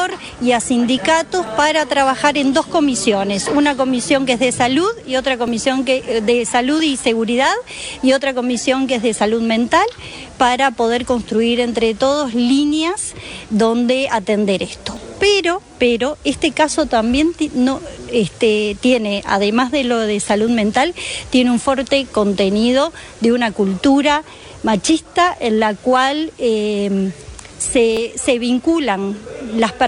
gobernador y a sindicatos para trabajar en dos comisiones, una comisión que es de salud y otra comisión de salud y seguridad y otra comisión que es de salud mental, para poder construir entre todos líneas donde atender esto. Pero este caso también tiene, además de lo de salud mental, tiene un fuerte contenido de una cultura machista en la cual se vinculan las personas